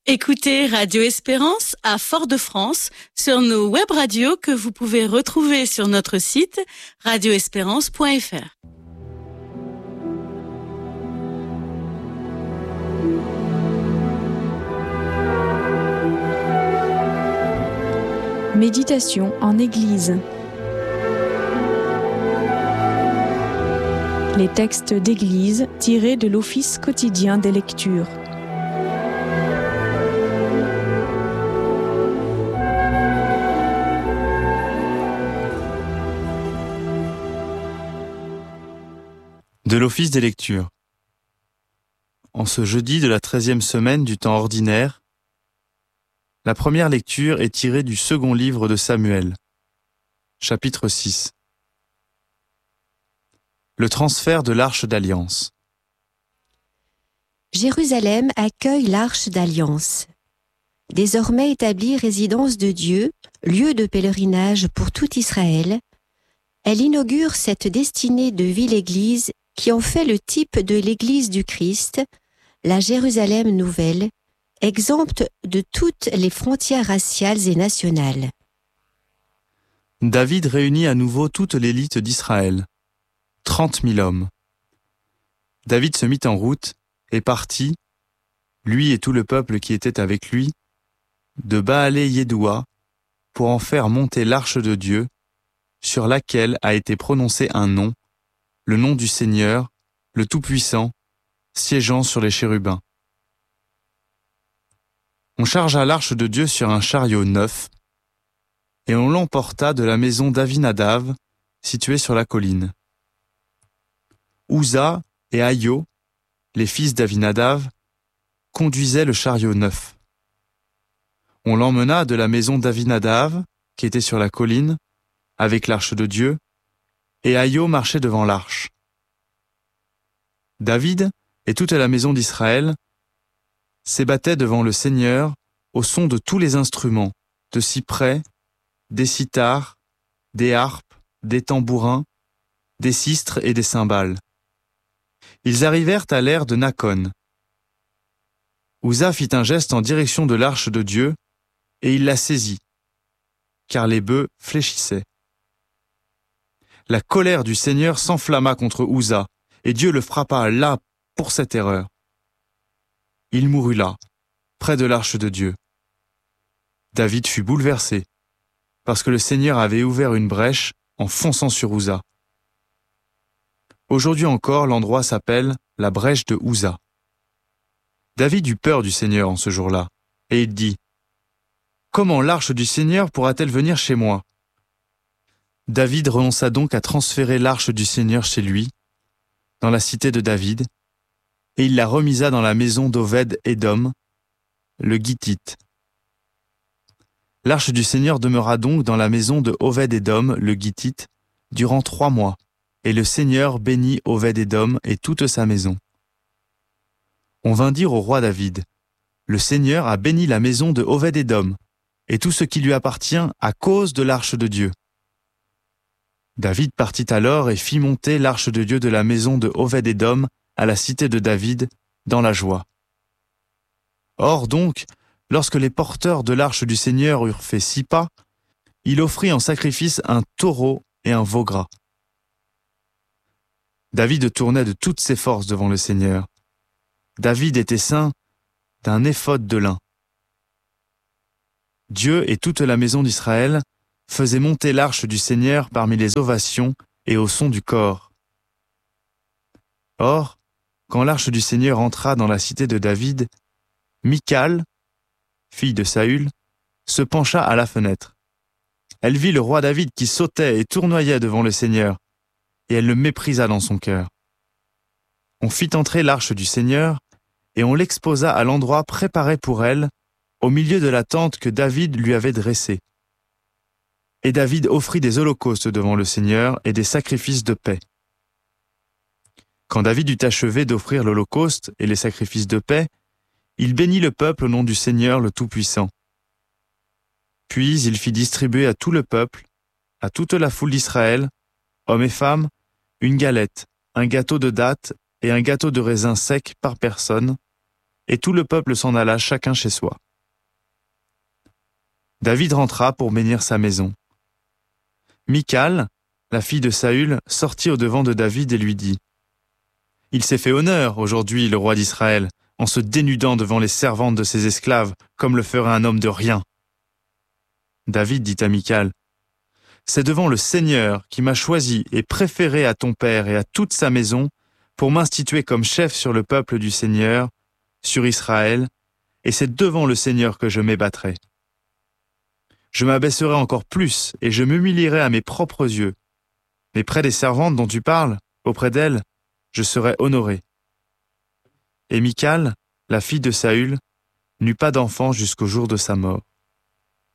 Écoutez Radio Espérance à Fort-de-France sur nos web radios que vous pouvez retrouver sur notre site radioespérance.fr. Méditation en Église. Les textes d'Église tirés de l'Office quotidien des lectures. De l'Office des lectures. En ce jeudi de la 13e semaine du temps ordinaire, la première lecture est tirée du second livre de Samuel, chapitre 6. Le transfert de l'Arche d'Alliance. Jérusalem accueille l'Arche d'Alliance. Désormais établie résidence de Dieu, lieu de pèlerinage pour tout Israël, elle inaugure cette destinée de ville-église qui en fait le type de l'Église du Christ, la Jérusalem nouvelle, exempte de toutes les frontières raciales et nationales. David réunit à nouveau toute l'élite d'Israël, 30 000 hommes. David se mit en route et partit, lui et tout le peuple qui était avec lui, de Baale-Yédoua, pour en faire monter l'arche de Dieu, sur laquelle a été prononcé un nom, le nom du Seigneur, le Tout-Puissant, siégeant sur les chérubins. On chargea l'arche de Dieu sur un chariot neuf, et on l'emporta de la maison d'Avinadav, située sur la colline. Uza et Aïo, les fils d'Avinadav, conduisaient le chariot neuf. On l'emmena de la maison d'Avinadav, qui était sur la colline, avec l'arche de Dieu, et Aïo marchait devant l'arche. David et toute la maison d'Israël s'ébattaient devant le Seigneur au son de tous les instruments, de cyprès, des cithars, des harpes, des tambourins, des sistres et des cymbales. Ils arrivèrent à l'aire de Nakon. Uza fit un geste en direction de l'arche de Dieu, et il la saisit, car les bœufs fléchissaient. La colère du Seigneur s'enflamma contre Uza, et Dieu le frappa là pour cette erreur. Il mourut là, près de l'arche de Dieu. David fut bouleversé, parce que le Seigneur avait ouvert une brèche en fonçant sur Uza. Aujourd'hui encore, l'endroit s'appelle la brèche de Uza. David eut peur du Seigneur en ce jour-là, et il dit : « Comment l'arche du Seigneur pourra-t-elle venir chez moi ?» David renonça donc à transférer l'arche du Seigneur chez lui, dans la cité de David, et il la remisa dans la maison d'Oved-Édom, le Gittite. L'arche du Seigneur demeura donc dans la maison de Oved-Édom, le Gittite, durant 3 mois, et le Seigneur bénit Oved-Édom et toute sa maison. On vint dire au roi David : « Le Seigneur a béni la maison de Oved-Édom, et tout ce qui lui appartient à cause de l'arche de Dieu. » David partit alors et fit monter l'arche de Dieu de la maison de Oved-Édom à la cité de David, dans la joie. Or donc, lorsque les porteurs de l'arche du Seigneur eurent fait 6 pas, il offrit en sacrifice un taureau et un veau gras. David tournait de toutes ses forces devant le Seigneur. David était ceint d'un éphod de lin. Dieu et toute la maison d'Israël faisaient monter l'arche du Seigneur parmi les ovations et au son du cor. Or, quand l'arche du Seigneur entra dans la cité de David, Michal, fille de Saül, se pencha à la fenêtre. Elle vit le roi David qui sautait et tournoyait devant le Seigneur, et elle le méprisa dans son cœur. On fit entrer l'arche du Seigneur, et on l'exposa à l'endroit préparé pour elle, au milieu de la tente que David lui avait dressée. Et David offrit des holocaustes devant le Seigneur et des sacrifices de paix. Quand David eut achevé d'offrir l'holocauste et les sacrifices de paix, il bénit le peuple au nom du Seigneur le Tout-Puissant. Puis il fit distribuer à tout le peuple, à toute la foule d'Israël, hommes et femmes, une galette, un gâteau de dattes et un gâteau de raisin sec par personne, Et tout le peuple s'en alla chacun chez soi. David rentra pour bénir sa maison. Michal, la fille de Saül, sortit au-devant de David et lui dit : « Il s'est fait honneur aujourd'hui, le roi d'Israël, en se dénudant devant les servantes de ses esclaves, comme le ferait un homme de rien. » David dit à Michal : « C'est devant le Seigneur qui m'a choisi et préféré à ton père et à toute sa maison pour m'instituer comme chef sur le peuple du Seigneur, sur Israël, et c'est devant le Seigneur que je m'ébattrai. Je m'abaisserai encore plus et je m'humilierai à mes propres yeux. Mais près des servantes dont tu parles, auprès d'elles, je serai honoré. » Et Michal, la fille de Saül, n'eut pas d'enfant jusqu'au jour de sa mort.